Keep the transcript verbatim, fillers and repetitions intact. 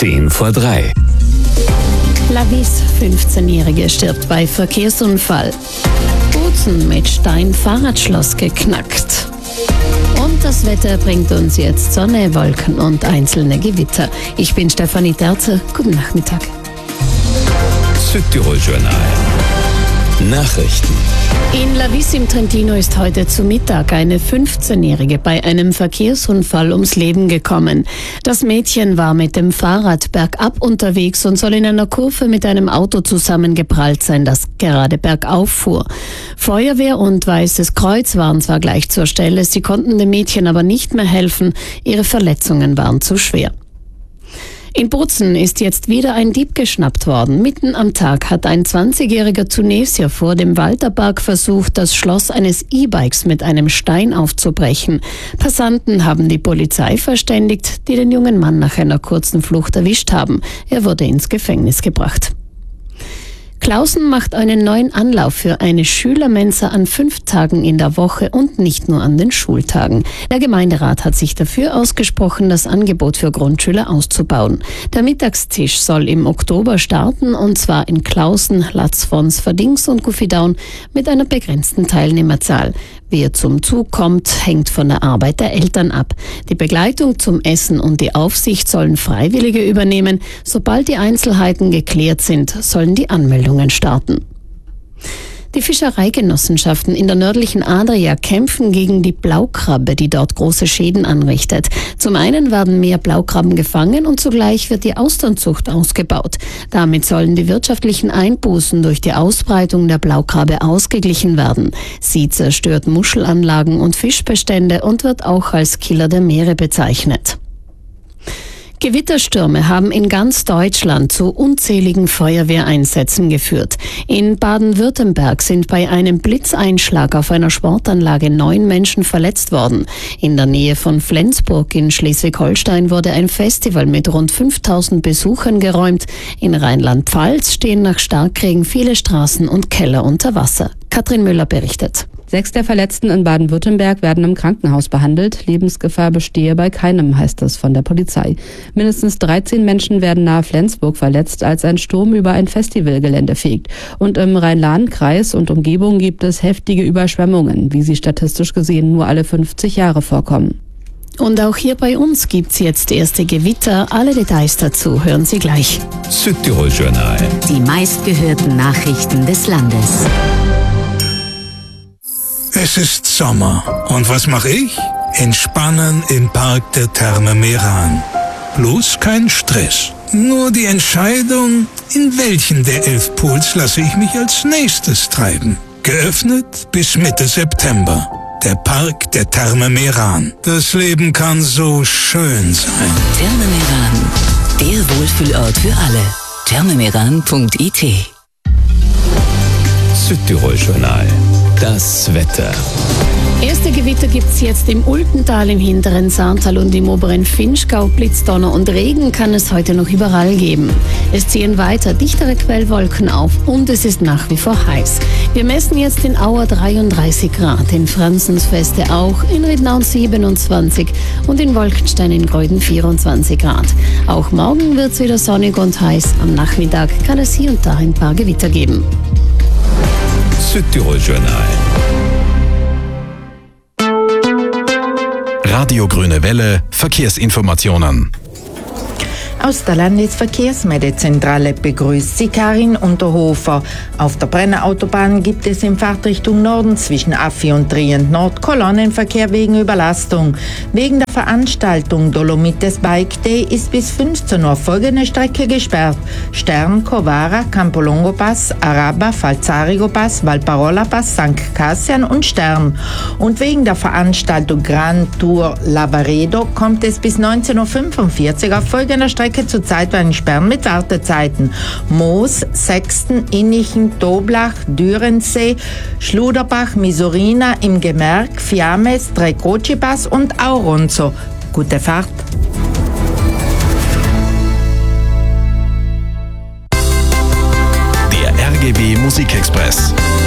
Zehn vor drei. Lavis, fünfzehnjährige, stirbt bei Verkehrsunfall. Bozen mit Stein-Fahrradschloss geknackt. Und das Wetter bringt uns jetzt Sonne, Wolken und einzelne Gewitter. Ich bin Stefanie Terze. Guten Nachmittag. Südtirol-Journal. Nachrichten. In Lavis im Trentino ist heute zu Mittag eine fünfzehnjährige bei einem Verkehrsunfall ums Leben gekommen. Das Mädchen war mit dem Fahrrad bergab unterwegs und soll in einer Kurve mit einem Auto zusammengeprallt sein, das gerade bergauf fuhr. Feuerwehr und Weißes Kreuz waren zwar gleich zur Stelle, sie konnten dem Mädchen aber nicht mehr helfen. Ihre Verletzungen waren zu schwer. In Bozen ist jetzt wieder ein Dieb geschnappt worden. Mitten am Tag hat ein zwanzigjähriger Tunesier vor dem Walterpark versucht, das Schloss eines E-Bikes mit einem Stein aufzubrechen. Passanten haben die Polizei verständigt, die den jungen Mann nach einer kurzen Flucht erwischt haben. Er wurde ins Gefängnis gebracht. Klausen macht einen neuen Anlauf für eine Schülermensa an fünf Tagen in der Woche und nicht nur an den Schultagen. Der Gemeinderat hat sich dafür ausgesprochen, das Angebot für Grundschüler auszubauen. Der Mittagstisch soll im Oktober starten, und zwar in Klausen, Latzfons, Verdings und Guffidaun mit einer begrenzten Teilnehmerzahl. Wer zum Zug kommt, hängt von der Arbeit der Eltern ab. Die Begleitung zum Essen und die Aufsicht sollen Freiwillige übernehmen. Sobald die Einzelheiten geklärt sind, sollen die Anmeldungen starten. Die Fischereigenossenschaften in der nördlichen Adria kämpfen gegen die Blaukrabbe, die dort große Schäden anrichtet. Zum einen werden mehr Blaukrabben gefangen und zugleich wird die Austernzucht ausgebaut. Damit sollen die wirtschaftlichen Einbußen durch die Ausbreitung der Blaukrabbe ausgeglichen werden. Sie zerstört Muschelanlagen und Fischbestände und wird auch als Killer der Meere bezeichnet. Gewitterstürme haben in ganz Deutschland zu unzähligen Feuerwehreinsätzen geführt. In Baden-Württemberg sind bei einem Blitzeinschlag auf einer Sportanlage neun Menschen verletzt worden. In der Nähe von Flensburg in Schleswig-Holstein wurde ein Festival mit rund fünftausend Besuchern geräumt. In Rheinland-Pfalz stehen nach Starkregen viele Straßen und Keller unter Wasser. Katrin Müller berichtet. Sechs der Verletzten in Baden-Württemberg werden im Krankenhaus behandelt. Lebensgefahr bestehe bei keinem, heißt es von der Polizei. Mindestens dreizehn Menschen werden nahe Flensburg verletzt, als ein Sturm über ein Festivalgelände fegt. Und im Rhein-Lahn-Kreis und Umgebung gibt es heftige Überschwemmungen, wie sie statistisch gesehen nur alle fünfzig Jahre vorkommen. Und auch hier bei uns gibt's jetzt erste Gewitter. Alle Details dazu hören Sie gleich. Südtirol-Journal. Die meistgehörten Nachrichten des Landes. Es ist Sommer. Und was mache ich? Entspannen im Park der Therme Meran. Bloß kein Stress. Nur die Entscheidung, in welchen der elf Pools lasse ich mich als nächstes treiben. Geöffnet bis Mitte September. Der Park der Therme Meran. Das Leben kann so schön sein. Therme Meran. Der Wohlfühlort für alle. thermemeran punkt I T. Südtirol-Journal. Das Wetter. Erste Gewitter gibt's jetzt im Ultental, im hinteren Saartal und im oberen Vinschgau. Blitz, Donner und Regen kann es heute noch überall geben. Es ziehen weiter dichtere Quellwolken auf und es ist nach wie vor heiß. Wir messen jetzt in Auer dreiunddreißig Grad, in Franzensfeste auch, in Riednaun siebenundzwanzig und in Wolkenstein in Gröden vierundzwanzig Grad. Auch morgen wird's wieder sonnig und heiß. Am Nachmittag kann es hier und da ein paar Gewitter geben. Südtirol-Journal. Radio Grüne Welle, Verkehrsinformationen. Aus der Landesverkehrsmeldezentrale begrüßt Sie Karin Unterhofer. Auf der Brenner Autobahn gibt es in Fahrtrichtung Norden zwischen Affi und Trient Nord Kolonnenverkehr wegen Überlastung. Wegen der Veranstaltung Dolomites Bike Day ist bis fünfzehn Uhr folgende Strecke gesperrt: Stern, Covara, Campolongo Pass, Araba, Falzarigo Pass, Valparola Pass, Sankt Cassian und Stern. Und wegen der Veranstaltung Grand Tour Lavaredo kommt es bis neunzehn Uhr fünfundvierzig auf folgender Strecke zu zeitweiligen Sperren mit Wartezeiten: Moos, Sexten, Innichen, Toblach, Dürensee, Schluderbach, Misurina, im Gemerk, Fiames, Trecoci-Pass und Auronzo. Gute Fahrt! Der R G B Musikexpress.